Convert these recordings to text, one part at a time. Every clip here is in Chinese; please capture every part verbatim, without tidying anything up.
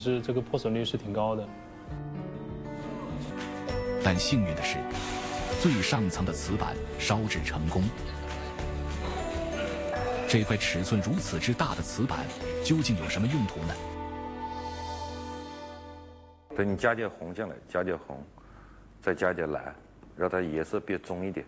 是这个破损率是挺高的。 但幸运的是，最上层的瓷板烧制成功。这块尺寸如此之大的瓷板究竟有什么用途呢？ 等你加点红进来，加点红，再加点蓝，让它颜色变棕一点。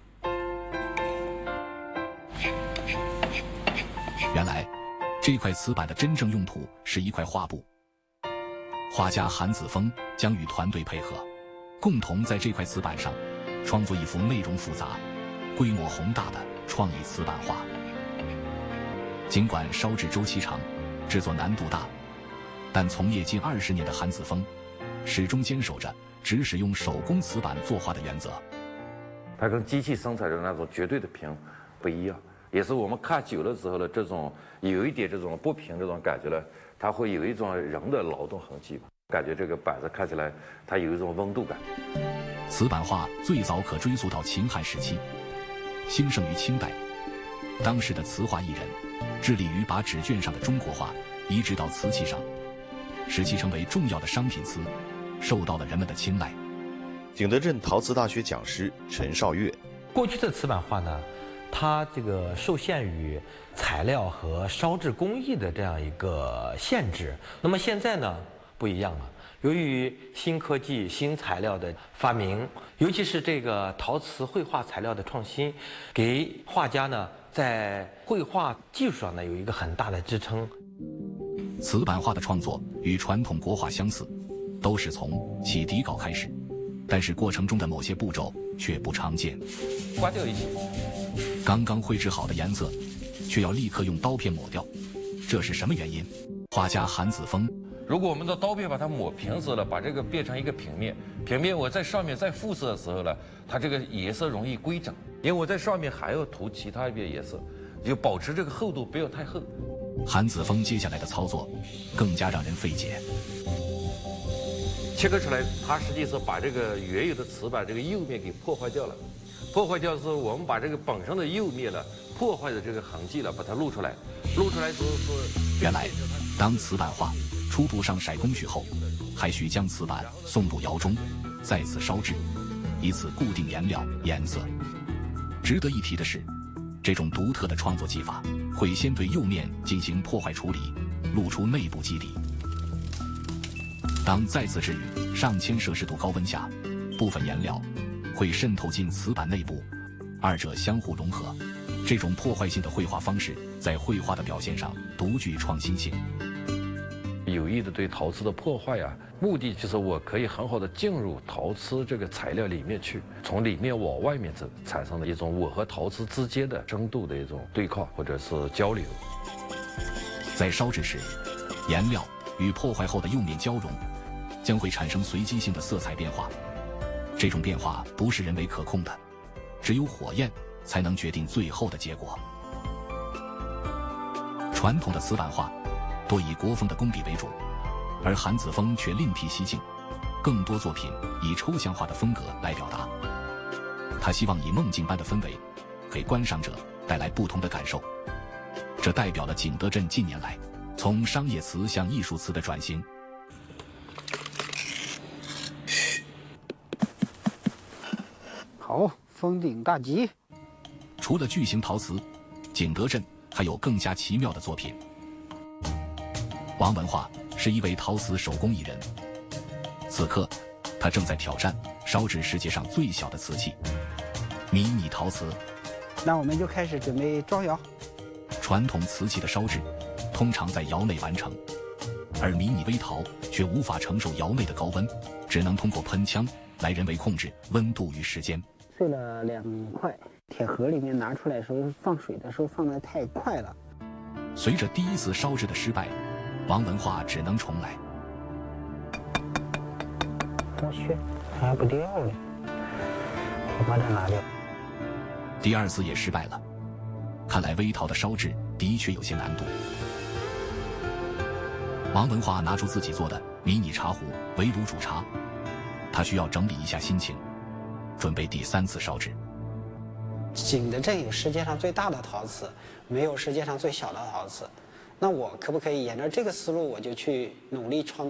原来，这块瓷板的真正用途是一块画布。画家韩子峰将与团队配合，共同在这块瓷板上创作一幅内容复杂、规模宏大的创意瓷板画。尽管烧制周期长，制作难度大，但从业近二十年的韩子峰始终坚守着只使用手工瓷板作画的原则。 它跟机器生产的那种绝对的平不一样，也是我们看久了之后呢，这种有一点这种不平这种感觉呢，它会有一种人的劳动痕迹，感觉这个板子看起来它有一种温度感。 瓷板画最早可追溯到秦汉时期，兴盛于清代。当时的瓷画艺人致力于把纸卷上的中国画移植到瓷器上，使其成为重要的商品瓷，受到了人们的青睐。 景德镇陶瓷大学讲师陈少月， 过去的瓷板画呢，它这个受限于材料和烧制工艺的这样一个限制。那么现在呢，不一样了。由于新科技、新材料的发明，尤其是这个陶瓷绘画材料的创新，给画家呢在绘画技术上呢有一个很大的支撑。 瓷板画的创作与传统国画相似，都是从起底稿开始，但是过程中的某些步骤却不常见。 刮掉一些， 刚刚绘制好的颜色，却要立刻用刀片抹掉，这是什么原因？画家韩子峰。 如果我们的刀片把它抹平时了，把这个变成一个平面，平面我在上面再复色的时候呢，它这个颜色容易规整，因为我在上面还要涂其他一边颜色，就保持这个厚度不要太厚。 韩子峰接下来的操作更加让人费解。 切割出来，它实际是把这个原有的瓷板这个釉面给破坏掉了，破坏掉之后，我们把这个本身的釉面呢破坏的这个痕迹了，把它露出来，露出来之后说， 原来当瓷板画初步上色工序后，还需将瓷板送入窑中，再次烧制，以此固定颜料、颜色。值得一提的是，这种独特的创作技法会先对釉面进行破坏处理，露出内部基底。当再次置于上千摄氏度高温下，部分颜料会渗透进瓷板内部，二者相互融合。这种破坏性的绘画方式在绘画的表现上独具创新性。 有意的对陶瓷的破坏啊，目的就是我可以很好的进入陶瓷这个材料里面去，从里面往外面走，产生了一种我和陶瓷之间的深度的一种对抗或者是交流。 在烧制时，颜料与破坏后的釉面交融，将会产生随机性的色彩变化。这种变化不是人为可控的，只有火焰才能决定最后的结果。传统的瓷板画多以国风的工笔为主，而韩子峰却另辟蹊径，更多作品以抽象化的风格来表达。他希望以梦境般的氛围，给观赏者带来不同的感受。这代表了景德镇近年来从商业瓷向艺术瓷的转型。 好，峰顶大吉。 除了巨型陶瓷，景德镇还有更加奇妙的作品。王文化是一位陶瓷手工艺人，此刻他正在挑战烧制世界上最小的瓷器——迷你陶瓷。 那我们就开始准备装窑。 传统瓷器的烧制通常在窑内完成，而迷你微陶却无法承受窑内的高温，只能通过喷枪来人为控制温度与时间。 碎了两块，铁盒里面拿出来的时候，放水的时候放得太快了。 随着第一次烧制的失败，王文化只能重来。 我去，还不掉呢，我把它拿掉。 第二次也失败了，看来微陶的烧制的确有些难度。王文化拿出自己做的迷你茶壶围炉煮茶，他需要整理一下心情，准备第三次烧制。 景德镇有世界上最大的陶瓷，没有世界上最小的陶瓷。 那我可不可以沿着这个思路，我就去努力创造？